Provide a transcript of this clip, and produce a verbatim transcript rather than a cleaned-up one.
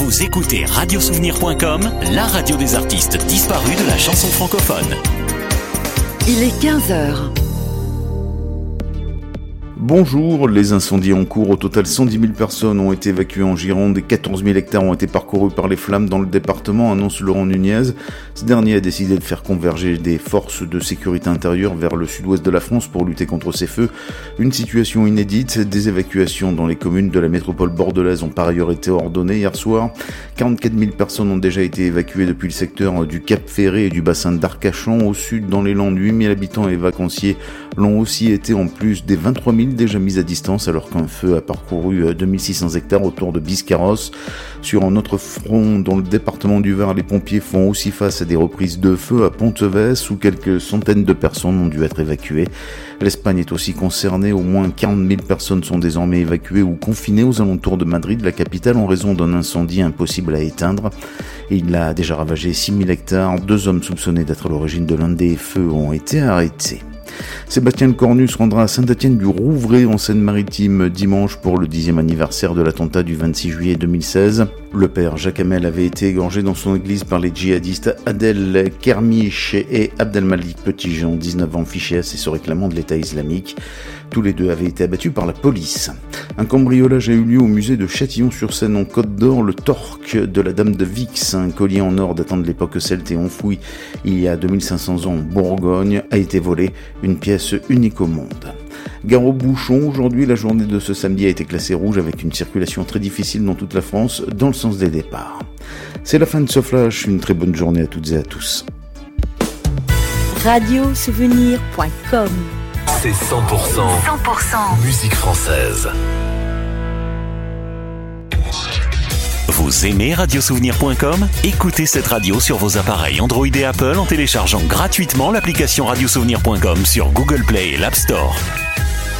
Vous écoutez radio souvenir point com, la radio des artistes disparus de la chanson francophone. Il est quinze heures. Bonjour, les incendies en cours. Au total, cent dix mille personnes ont été évacuées en Gironde et quatorze mille hectares ont été parcourus par les flammes dans le département, annonce Laurent Nunez. Ce dernier a décidé de faire converger des forces de sécurité intérieure vers le sud-ouest de la France pour lutter contre ces feux. Une situation inédite. Des évacuations dans les communes de la métropole bordelaise ont par ailleurs été ordonnées hier soir. quarante-quatre mille personnes ont déjà été évacuées depuis le secteur du Cap Ferré et du bassin d'Arcachon. Au sud, dans les Landes, huit mille habitants et vacanciers l'ont aussi été, en plus des vingt-trois mille déjà mis à distance, alors qu'un feu a parcouru deux mille six cents hectares autour de Biscarrosse. Sur un autre front, dans le département du Var, les pompiers font aussi face à des reprises de feu à Ponteves, où quelques centaines de personnes ont dû être évacuées. L'Espagne est aussi concernée. Au moins quarante mille personnes sont désormais évacuées ou confinées aux alentours de Madrid, la capitale, en raison d'un incendie impossible à éteindre. Il a déjà ravagé six mille hectares. Deux hommes soupçonnés d'être à l'origine de l'un des feux ont été arrêtés. Sébastien Lecornu se rendra à Saint-Étienne-du-Rouvray en Seine-Maritime dimanche pour le dixième anniversaire de l'attentat du vingt-six juillet deux mille seize. Le père Jacques Hamel avait été égorgé dans son église par les djihadistes Adel Kermiche et Abdelmalik Petitjean, dix-neuf ans, fichés et se réclamant de l'État islamique. Tous les deux avaient été abattus par la police. Un cambriolage a eu lieu au musée de Châtillon-sur-Seine en Côte d'Or. Le torque de la Dame de Vix, un collier en or datant de l'époque celte et enfoui il y a deux mille cinq cents ans en Bourgogne, a été volé, une pièce unique au monde. Gare aux bouchons, aujourd'hui la journée de ce samedi a été classée rouge avec une circulation très difficile dans toute la France dans le sens des départs. C'est la fin de ce flash, une très bonne journée à toutes et à tous. radio souvenir point com. C'est cent pour cent, cent pour cent musique française. Vous aimez radio souvenir point com? Écoutez cette radio sur vos appareils Android et Apple en téléchargeant gratuitement l'application radio souvenir point com sur Google Play et l'App Store.